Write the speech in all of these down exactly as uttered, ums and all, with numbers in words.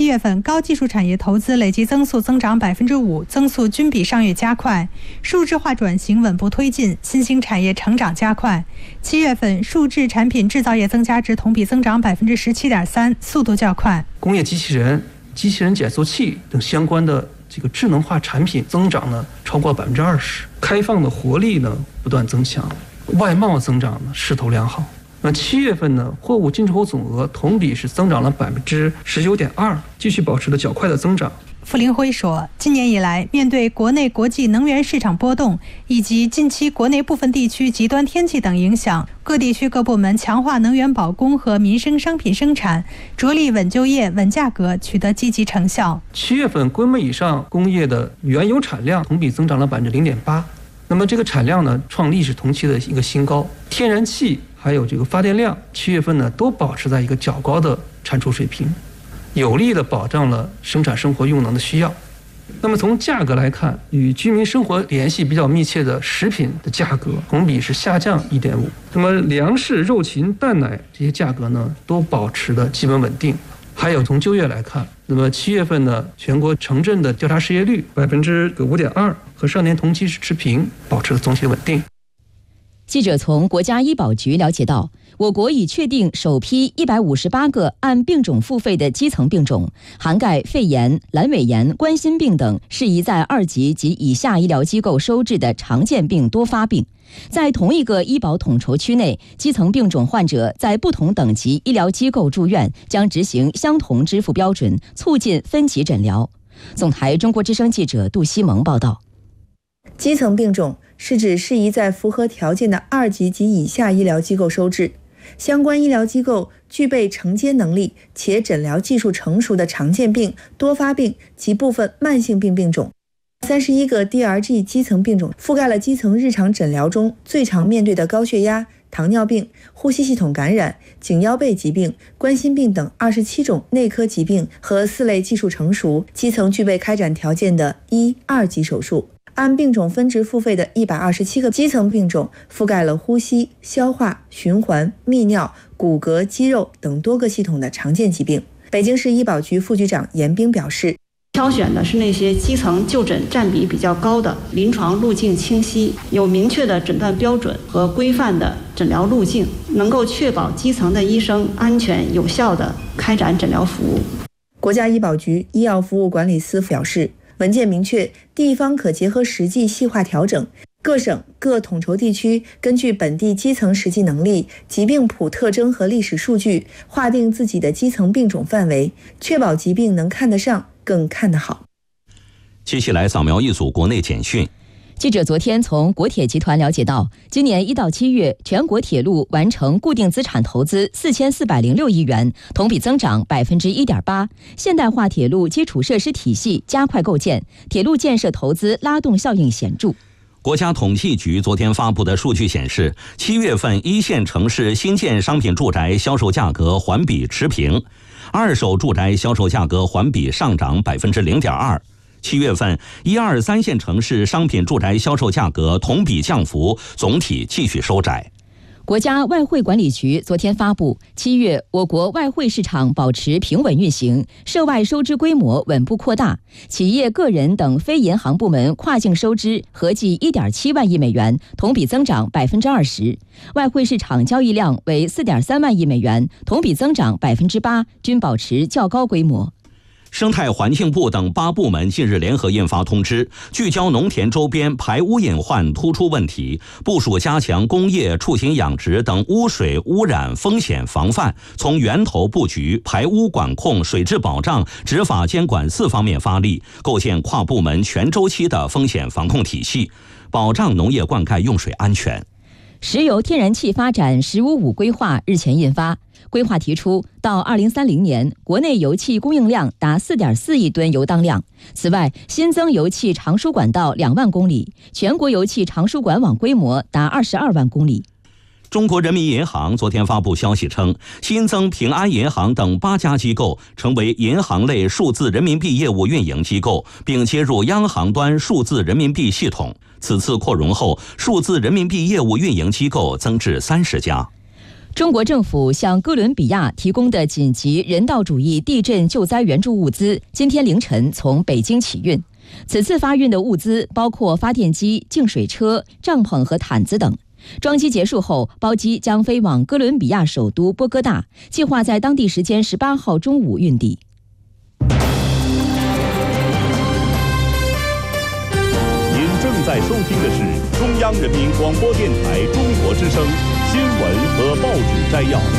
月份高技术产业投资累计增速增长百分之五，增速均比上月加快，数字化转型稳步推进，新兴产业成长加快。七月份数字产品制造业增加值同比增长百分之十七点三，速度较快。 工业机器人、机器人减速器等相关的这个智能化产品增长呢超过百分之二十，开放的活力呢不断增强，外贸增长呢势头良好。那七月份呢，货物进出口总额同比是增长了百分之十九点二，继续保持了较快的增长。 傅林辉说，今年以来，面对国内国际能源市场波动以及近期国内部分地区极端天气等影响，各地区各部门强化能源保供和民生商品生产，着力稳就业、稳价格，取得积极成效。 七月份规模以上工业的原油产量同比增长了百分之零点八，那么这个产量呢创历史同期的一个新高。天然气还有这个发电量，七月份呢都保持在一个较高的产出水平，有力的保障了生产生活用能的需要。那么从价格来看，与居民生活联系比较密切的食品的价格同比是下降 一点五， 那么粮食、肉禽、蛋奶这些价格呢都保持的基本稳定。还有从就业来看，那么七月份呢全国城镇的调查失业率百分之五点二，和上年同期是持平，保持了总体稳定。 记者从国家医保局了解到，我国已确定首批一百五十八个按病种付费的基层病种，涵盖肺炎、阑尾炎、冠心病等适宜在二级及以下医疗机构收治的常见病多发病。在同一个医保统筹区内，基层病种患者在不同等级医疗机构住院将执行相同支付标准，促进分级诊疗。总台中国之声记者杜西蒙报道。 基层病种是指适宜在符合条件的二级及以下医疗机构收治，相关医疗机构具备承接能力且诊疗技术成熟的常见病、多发病及部分慢性病病种。三十一个 D R G 基层病种覆盖了基层日常诊疗中最常面对的高血压、糖尿病、呼吸系统感染、颈腰背疾病、冠心病等二十七种内科疾病和四类技术成熟、基层具备开展条件的一、二级手术。按病种分值付费的一百二十七个基层病种覆盖了呼吸、消化、循环、泌尿、骨骼、肌肉等多个系统的常见疾病。北京市医保局副局长严冰表示， 挑选的是那些基层就诊占比比较高的、临床路径清晰、有明确的诊断标准和规范的诊疗路径，能够确保基层的医生安全有效地开展诊疗服务。 国家医保局医药服务管理司表示，文件明确，地方可结合实际细化调整，各省各统筹地区根据本地基层实际能力、疾病谱特征和历史数据，划定自己的基层病种范围，确保疾病能看得上，更看得好。 接下来扫描一组国内简讯。 记者昨天从国铁集团了解到，今年一到七月，全国铁路完成固定资产投资四千四百零六亿元，同比增长百分之一点八。现代化铁路基础设施体系加快构建，铁路建设投资拉动效应显著。 国家统计局昨天发布的数据显示，七月份一线城市新建商品住宅销售价格环比持平，二手住宅销售价格环比上涨百分之零点二。七月份，一二三线城市商品住宅销售价格同比降幅总体继续收窄。 国家外汇管理局昨天发布，七月我国外汇市场保持平稳运行，涉外收支规模稳步扩大，企业、个人等非银行部门跨境收支合计 一点七万亿美元，同比增长百分之二十。外汇市场交易量为 四点三万亿美元，同比增长百分之八，均保持较高规模。 生态环境部等八部门近日联合印发通知，聚焦农田周边排污隐患突出问题，部署加强工业、畜禽养殖等污水污染风险防范，从源头布局、排污管控、水质保障、执法监管四方面发力，构建跨部门全周期的风险防控体系，保障农业灌溉用水安全。 石油天然气发展“十五五”规划日前印发，规划提出，到二零三零年，国内油气供应量达 四点四亿吨油当量。此外，新增油气长输管道两万公里，全国油气长输管网规模达二十二万公里。 中国人民银行昨天发布消息称，新增平安银行等八家机构成为银行类数字人民币业务运营机构，并接入央行端数字人民币系统。此次扩容后，数字人民币业务运营机构增至三十家。 中国政府向哥伦比亚提供的紧急人道主义地震救灾援助物资，今天凌晨从北京起运。此次发运的物资包括发电机、净水车、帐篷和毯子等。装机结束后，包机将飞往哥伦比亚首都波哥大，计划在当地时间十八号中午运抵。 您正在收听的是中央人民广播电台中国之声新闻和报纸摘要。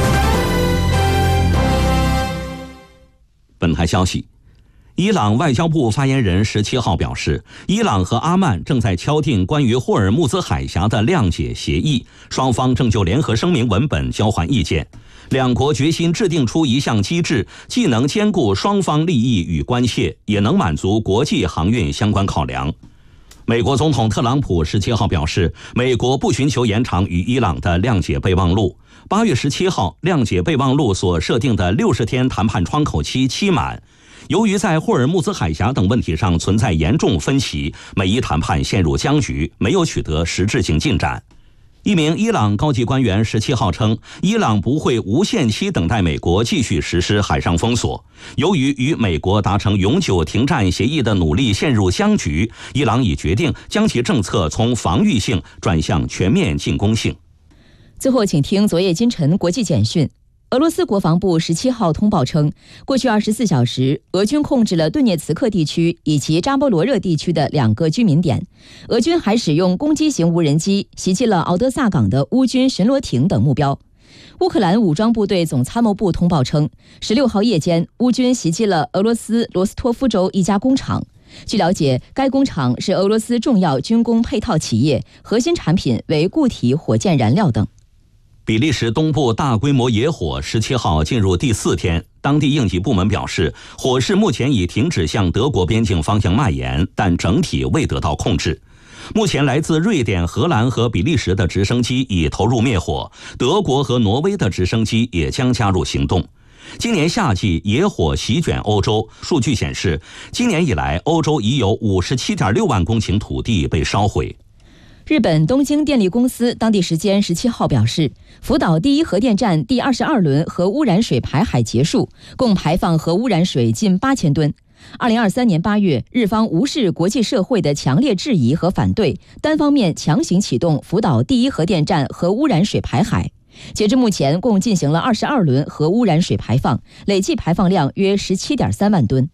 本台消息，伊朗外交部发言人十七号表示，伊朗和阿曼正在敲定关于霍尔木兹海峡的谅解协议，双方正就联合声明文本交换意见。两国决心制定出一项机制，既能兼顾双方利益与关切，也能满足国际航运相关考量。美国总统特朗普十七号表示，美国不寻求延长与伊朗的谅解备忘录。八月十七号，谅解备忘录所设定的六十天谈判窗口期期满。由于在霍尔木兹海峡等问题上存在严重分歧，美伊谈判陷入僵局，没有取得实质性进展。一名伊朗高级官员十七号称，伊朗不会无限期等待美国继续实施海上封锁。由于与美国达成永久停战协议的努力陷入僵局，伊朗已决定将其政策从防御性转向全面进攻性。 最后，请听昨夜今晨国际简讯。俄罗斯国防部十七号通报称，过去二十四小时，俄军控制了顿涅茨克地区以及扎波罗热地区的两个居民点。俄军还使用攻击型无人机袭击了敖德萨港的乌军巡逻艇等目标。乌克兰武装部队总参谋部通报称，十六号夜间，乌军袭击了俄罗斯罗斯托夫州一家工厂。据了解，该工厂是俄罗斯重要军工配套企业，核心产品为固体火箭燃料等。 比利时东部大规模野火十七号进入第四天，当地应急部门表示，火势目前已停止向德国边境方向蔓延，但整体未得到控制。目前来自瑞典、荷兰和比利时的直升机已投入灭火，德国和挪威的直升机也将加入行动。今年夏季野火席卷欧洲，数据显示，今年以来欧洲已有 五十七点六万公顷土地被烧毁。 日本东京电力公司当地时间十七号表示，福岛第一核电站第二十二轮核污染水排海结束，共排放核污染水近八千吨。二零二三年八月，日方无视国际社会的强烈质疑和反对，单方面强行启动福岛第一核电站核污染水排海。截至目前，共进行了二十二轮核污染水排放，累计排放量约十七点三万吨。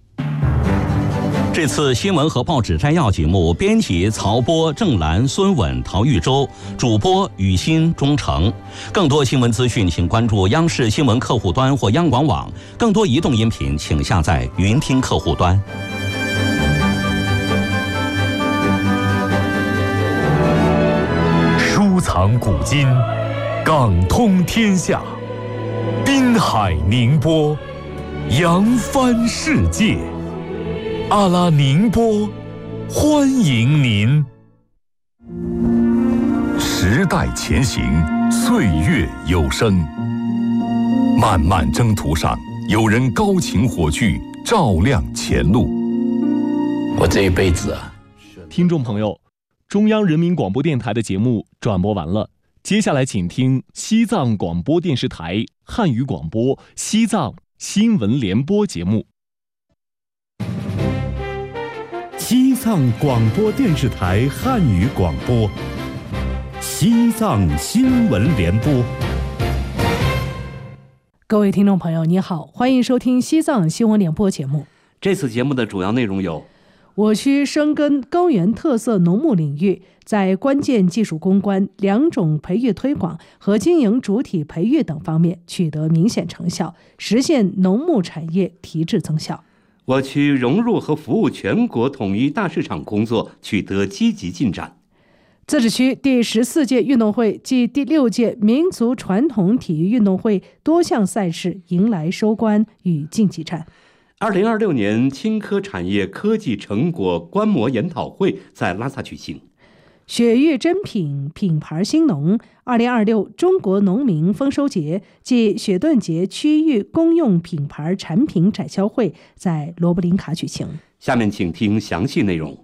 这次新闻和报纸摘要节目，编辑曹波、郑兰、孙稳、陶玉洲，主播雨欣、钟诚。更多新闻资讯，请关注央视新闻客户端或央广网。更多移动音频，请下载云听客户端。 收藏古今，港通天下，滨海宁波，扬帆世界。阿拉宁波，欢迎您。时代前行，岁月有声。漫漫征途上，有人高擎火炬，照亮前路。 我这一辈子啊， 听众朋友，中央人民广播电台的节目转播完了，接下来请听西藏广播电视台汉语广播西藏新闻联播节目。 西藏广播电视台汉语广播，西藏新闻联播。 各位听众朋友，你好，欢迎收听西藏新闻联播节目。 这次节目的主要内容有： 我区深耕高原特色农牧领域，在关键技术攻关、两种培育推广和经营主体培育等方面取得明显成效，实现农牧产业提质增效。 我区融入和服务全国统一大市场工作取得积极进展。 自治区第十四届运动会暨第六届民族传统体育运动会多项赛事迎来收官与竞技战。 二零二六年青科产业科技成果观摩研讨会在拉萨举行。 雪域珍品品牌兴农二零二六中国农民丰收节暨雪顿节区域公用品牌产品展销会在罗布林卡举行。 下面请听详细内容。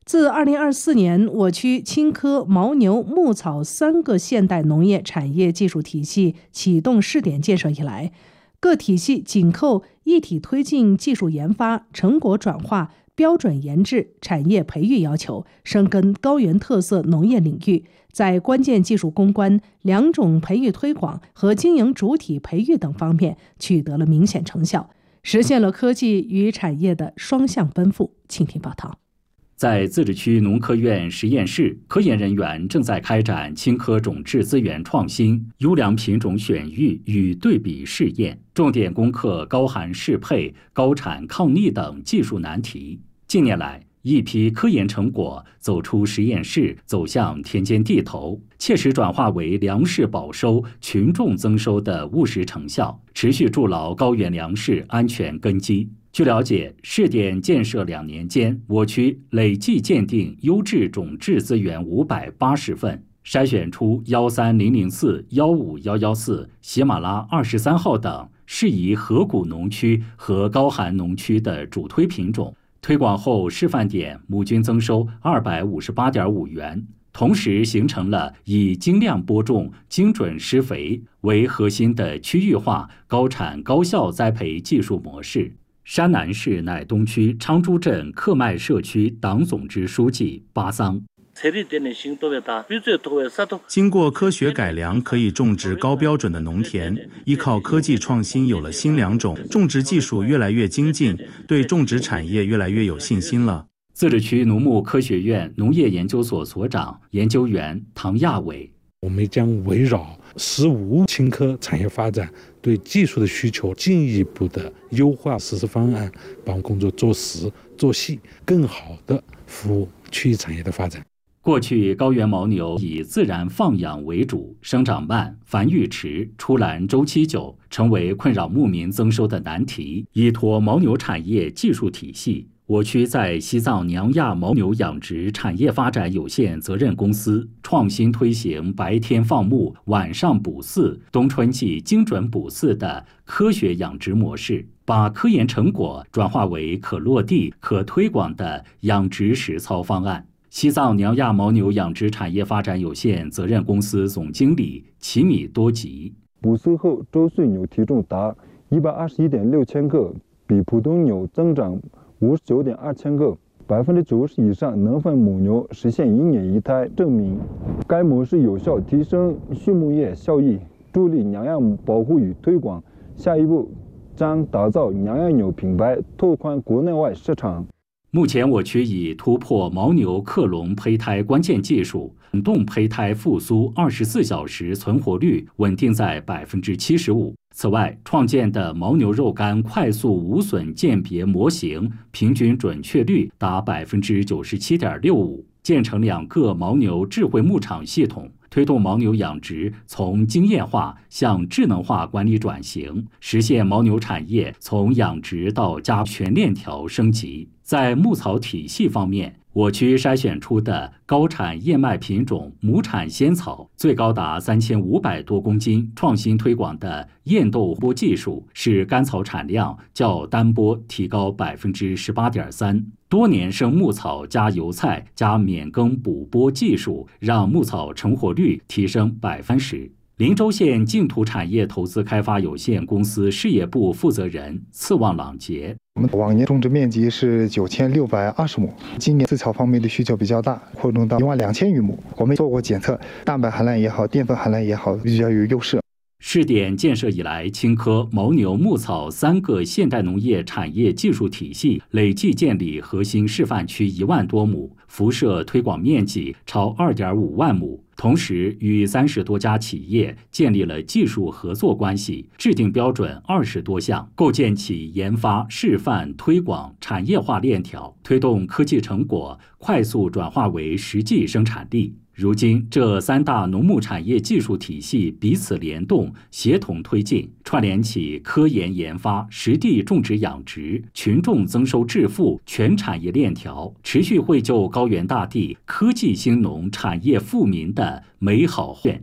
自二零二四年我区青稞、牦牛、牧草三个现代农业产业技术体系启动试点建设以来，各体系紧扣一体推进技术研发、成果转化、标准研制、产业培育要求，深耕高原特色农业领域，在关键技术攻关、两种培育推广和经营主体培育等方面取得了明显成效，实现了科技与产业的双向奔赴。请听报道。 在自治区农科院实验室，科研人员正在开展青稞种质资源创新、优良品种选育与对比试验，重点攻克高寒适配、高产抗逆等技术难题。近年来，一批科研成果走出实验室，走向田间地头，切实转化为粮食保收、群众增收的务实成效，持续筑牢高原粮食安全根基。据了解，试点建设两年间，我区累计鉴定优质种质资源五百八十份，筛选出幺三零零四、幺五幺幺四、喜马拉二十三号等适宜河谷农区和高寒农区的主推品种。推广后，示范点亩均增收二百五十八点五元，同时形成了以精量播种、精准施肥为核心的区域化高产高效栽培技术模式。山南市乃东区昌珠镇克麦社区党总支书记巴桑。 经过科学改良，可以种植高标准的农田，依靠科技创新有了新良种，种植技术越来越精进，对种植产业越来越有信心了。 自治区农牧科学院农业研究所所长、研究员唐亚伟。 我们将围绕十五青稞产业发展对技术的需求，进一步的优化实施方案，把工作做实做细，更好的服务区域产业的发展。 过去高原牦牛以自然放养为主，生长慢、繁育迟、出栏周期久，成为困扰牧民增收的难题。依托牦牛产业技术体系，我区在西藏娘亚牦牛养殖产业发展有限责任公司创新推行白天放牧、晚上捕饲、冬春季精准捕饲的科学养殖模式，把科研成果转化为可落地、可推广的养殖实操方案。西藏娘亚牦牛养殖产业发展有限责任公司总经理齐米多吉： 捕饲后周岁牛体重达一百二十一点六千克，比普通牛增长五十九点二千克，百分之九十以上能分母牛实现一年一胎，证明该模式有效提升畜牧业效益，助力娘亚保护与推广。下一步将打造娘亚牛品牌，拓宽国内外市场。 目前，我区已突破牦牛克隆胚胎关键技术，冷冻胚胎复苏二十四小时存活率稳定在百分之七十五。此外，创建的牦牛肉干快速无损鉴别模型平均准确率达百分之九十七点六五。建成两个牦牛智慧牧场系统，推动牦牛养殖从经验化向智能化管理转型，实现牦牛产业从养殖到加全链条升级。在牧草体系方面，我区筛选出的高产燕麦品种亩产仙草最高达三千五百多公斤，创新推广的燕豆播技术使甘草产量较单播提高百分之十八点三。多年生牧草加油菜加免耕补播技术，让牧草成活率提升百分之十。林州县净土产业投资开发有限公司事业部负责人次旺朗杰： 我们往年种植面积是九千六百二十亩，今年饲草方面的需求比较大，扩充到一万两千余亩。我们做过检测，蛋白含量也好，淀粉含量也好，比较有优势。 试点建设以来，青稞、牦牛、牧草三个现代农业产业技术体系累计建立核心示范区一万多亩，辐射推广面积超二点五万亩。同时，与三十多家企业建立了技术合作关系，制定标准二十多项，构建起研发、示范、推广产业化链条，推动科技成果快速转化为实际生产力。如今，这三大农牧产业技术体系彼此联动、协同推进，串联起科研研发、实地种植养殖、群众增收致富全产业链条，持续绘就高原大地科技兴农产业富民的美好愿。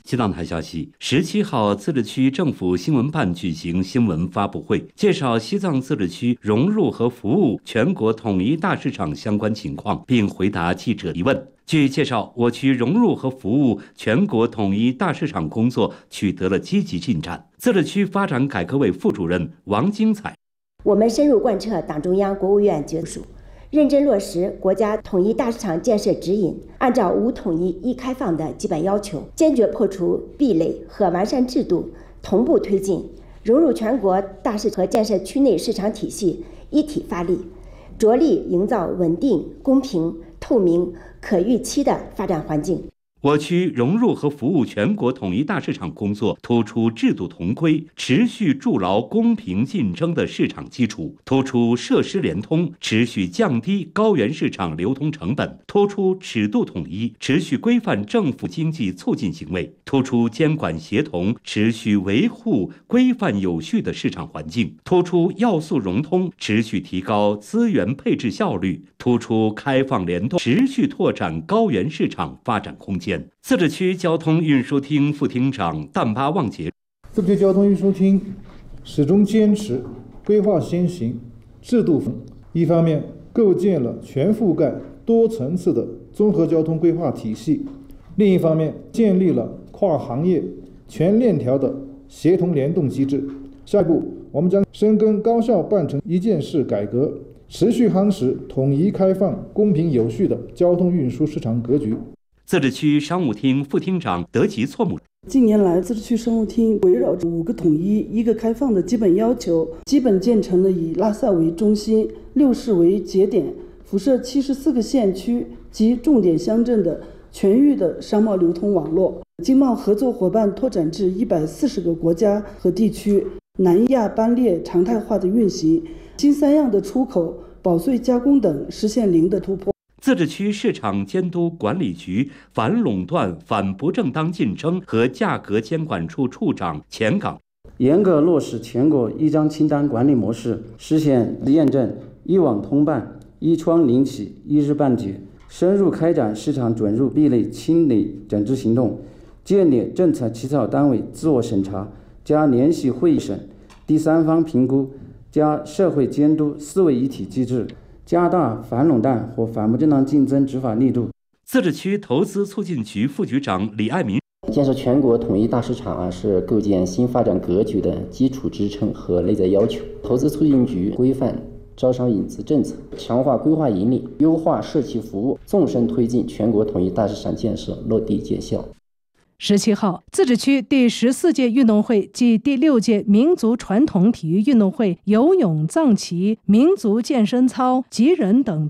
西藏台消息，十七号，自治区政府新闻办举行新闻发布会，介绍西藏自治区融入和服务全国统一大市场相关情况，并回答记者疑问。据介绍，我区融入和服务全国统一大市场工作取得了积极进展。自治区发展改革委副主任王金彩， 我们深入贯彻党中央、国务院决策，认真落实国家统一大市场建设指引，按照无统一、一开放的基本要求，坚决破除壁垒和完善制度，同步推进融入全国大市场和建设区内市场体系一体发力，着力营造稳定、公平、透明、可预期的发展环境。 我区融入和服务全国统一大市场工作突出制度同规，持续筑牢公平竞争的市场基础，突出设施联通，持续降低高原市场流通成本，突出尺度统一，持续规范政府经济促进行为，突出监管协同，持续维护规范有序的市场环境，突出要素融通，持续提高资源配置效率，突出开放联动，持续拓展高原市场发展空间。自治区交通运输厅副厅长淡巴旺杰， 自治区交通运输厅始终坚持规划先行、制度服，一方面构建了全覆盖、多层次的综合交通规划体系，另一方面建立了跨行业、全链条的协同联动机制。下一步，我们将深耕高效办成一件事改革，持续夯实统一开放、公平有序的交通运输市场格局。 自治区商务厅副厅长德吉措姆， 近年来，自治区商务厅围绕着五个统一、一个开放的基本要求，基本建成了以拉萨为中心、六市为节点，辐射七十四个县区及重点乡镇的全域的商贸流通网络，经贸合作伙伴拓展至一百四十个国家和地区，南亚班列常态化的运行，新三样的出口、保税加工等实现零的突破。 自治区市场监督管理局反垄断、反不正当竞争和价格监管处处长钱岗， 严格落实全国一张清单管理模式，实现验证一网通办、一窗领起、一日办结，深入开展市场准入壁垒清理整治行动，建立政策起草单位自我审查加联席会议审、第三方评估加社会监督四位一体机制，加大反垄断和反不正当竞争执法力度。 自治区投资促进局副局长李爱民， 建设全国统一大市场啊，是构建新发展格局的基础支撑和内在要求。投资促进局规范招商引资政策，强化规划引领，优化社企服务，纵深推进全国统一大市场建设落地见效。 十七号，自治区第十四届运动会暨第六届民族传统体育运动会游泳、藏旗、民族健身操、击人等